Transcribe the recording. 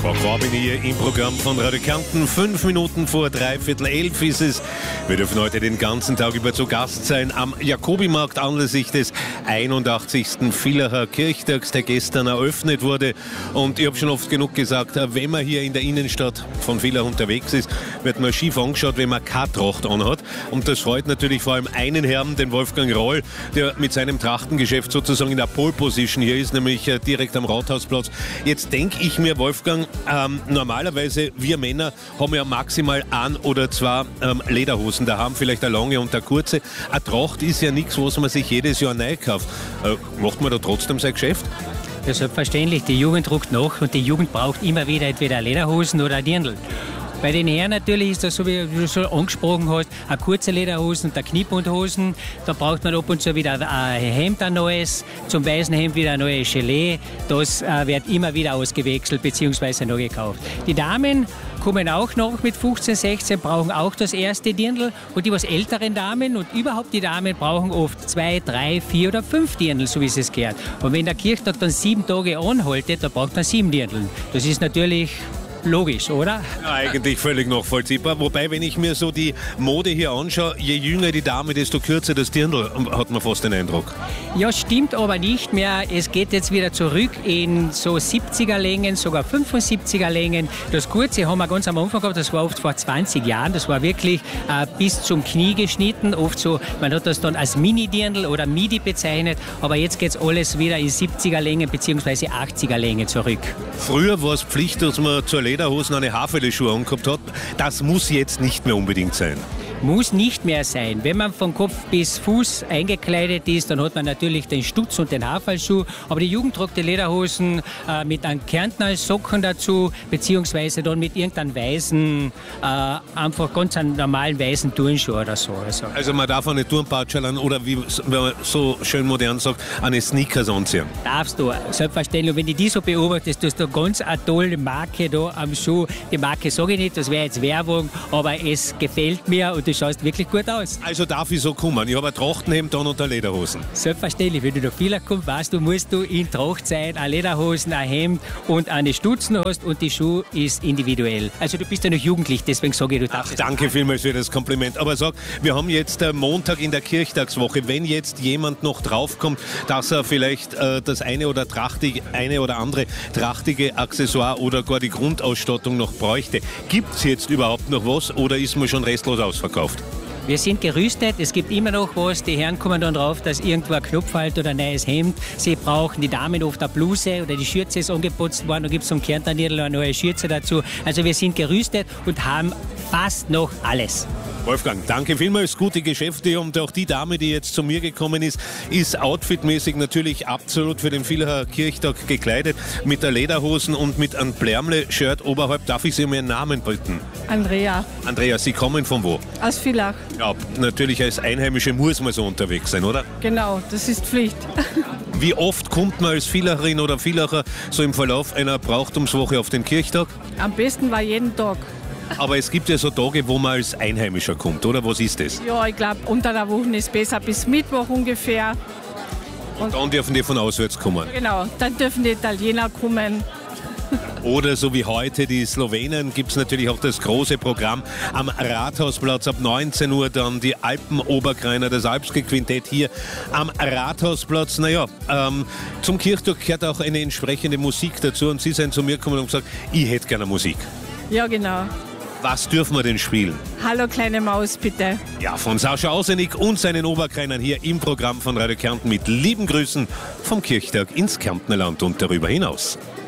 Frau Corbin hier im Programm von Radio Kärnten. 5 Minuten vor 11:45 ist es. Wir dürfen heute den ganzen Tag über zu Gast sein am Jakobimarkt anlässlich des 81. Villacher Kirchtags, der gestern eröffnet wurde. Und ich habe schon oft genug gesagt, wenn man hier in der Innenstadt von Villach unterwegs ist, wird man schief angeschaut, wenn man keine Tracht anhat. Und das freut natürlich vor allem einen Herrn, den Wolfgang Roll, der mit seinem Trachtengeschäft sozusagen in der Pole Position hier ist, nämlich direkt am Rathausplatz. Jetzt denke ich mir, Wolfgang, normalerweise wir Männer haben ja maximal ein oder zwei Lederhosen daheim, vielleicht eine lange und eine kurze. Eine Tracht ist ja nichts, was man sich jedes Jahr neu kauft. Macht man da trotzdem sein Geschäft? Ja, selbstverständlich. Die Jugend druckt nach und die Jugend braucht immer wieder entweder Lederhosen oder Dirndl. Bei den Herren natürlich ist das so, wie du schon angesprochen hast, eine kurze Lederhosen und eine Kniebundhosen. Da braucht man ab und zu wieder ein Hemd, ein neues, zum weißen Hemd wieder ein neues Gelee. Das wird immer wieder ausgewechselt bzw. neu gekauft. Die Damen kommen auch noch mit 15, 16, brauchen auch das erste Dirndl. Und die was älteren Damen und überhaupt die Damen brauchen oft 2, 3, 4 oder 5 Dirndl, so wie es gehört. Und wenn der Kirchtag dann 7 Tage anhaltet, dann braucht man 7 Dirndl. Das ist natürlich logisch, oder? Ja, eigentlich völlig nachvollziehbar. Wobei, wenn ich mir so die Mode hier anschaue, je jünger die Dame, desto kürzer das Dirndl, hat man fast den Eindruck. Ja, stimmt aber nicht mehr. Es geht jetzt wieder zurück in so 70er Längen, sogar 75er Längen. Das Kurze haben wir ganz am Anfang gehabt, das war oft vor 20 Jahren. Das war wirklich bis zum Knie geschnitten. Oft so, man hat das dann als Mini-Dirndl oder Midi bezeichnet. Aber jetzt geht es alles wieder in 70er Längen bzw. 80er Längen zurück. Früher war es Pflicht, dass man zur Lederhosen eine Haferleschuhe angehabt hat. Das muss jetzt nicht mehr unbedingt sein. Muss nicht mehr sein. Wenn man von Kopf bis Fuß eingekleidet ist, dann hat man natürlich den Stutz und den Haferlschuh. Aber die Jugend tragt die Lederhosen mit einem Kärntner Socken dazu, beziehungsweise dann mit irgendeinem weißen, einfach ganz einen normalen weißen Turnschuh oder so. Also man darf eine Turnpatschel oder wie man so schön modern sagt, eine Sneakers anziehen. Darfst du, selbstverständlich. Und wenn du die so beobachtest, du hast da ganz eine tolle Marke da am Schuh. Die Marke sage ich nicht, das wäre jetzt Werbung, aber es gefällt mir und du schaust wirklich gut aus. Also darf ich so kommen? Ich habe ein Trachtenhemd an und eine Lederhosen. Selbstverständlich, wenn du nach Villach kommst, weißt du, musst du in Tracht sein, eine Lederhosen, ein Hemd und eine Stutzen hast und die Schuhe ist individuell. Also du bist ja noch jugendlich, deswegen sage ich, du darfst. Ach, danke vielmals für das Kompliment. Aber sag, wir haben jetzt Montag in der Kirchtagswoche. Wenn jetzt jemand noch draufkommt, dass er vielleicht das eine oder andere trachtige Accessoire oder gar die Grundausstattung noch bräuchte, gibt es jetzt überhaupt noch was oder ist man schon restlos ausverkauft? Wir sind gerüstet, es gibt immer noch was. Die Herren kommen dann drauf, dass irgendwo ein Knopf halt oder ein neues Hemd. Sie brauchen die Damen oft eine Bluse oder die Schürze ist angeputzt worden. Da gibt es zum Kärntner-Dirndl eine neue Schürze dazu. Also wir sind gerüstet und haben fast noch alles. Wolfgang, danke vielmals, gute Geschäfte und auch die Dame, die jetzt zu mir gekommen ist outfitmäßig natürlich absolut für den Villacher Kirchtag gekleidet, mit der Lederhosen und mit einem Blärmle-Shirt oberhalb. Darf ich Sie um Ihren Namen bitten? Andrea. Andrea, Sie kommen von wo? Aus Villach. Ja, natürlich als Einheimische muss man so unterwegs sein, oder? Genau, das ist Pflicht. Wie oft kommt man als Villacherin oder Villacher so im Verlauf einer Brauchtumswoche auf den Kirchtag? Am besten war jeden Tag. Aber es gibt ja so Tage, wo man als Einheimischer kommt, oder? Was ist das? Ja, ich glaube, unter der Woche ist besser bis Mittwoch ungefähr. Und dann dürfen die von auswärts kommen? Genau, dann dürfen die Italiener kommen. Oder so wie heute die Slowenen gibt es natürlich auch das große Programm am Rathausplatz ab 19 Uhr, dann die Alpen-Oberkreiner, das Alpske-Quintett hier am Rathausplatz. Naja, zum Kirchtag gehört auch eine entsprechende Musik dazu und Sie sind zu mir gekommen und gesagt, ich hätte gerne Musik. Ja, genau. Was dürfen wir denn spielen? Hallo kleine Maus, bitte. Ja, von Sascha Ausenig und seinen Oberkreinern hier im Programm von Radio Kärnten mit lieben Grüßen vom Kirchtag ins Kärntnerland und darüber hinaus.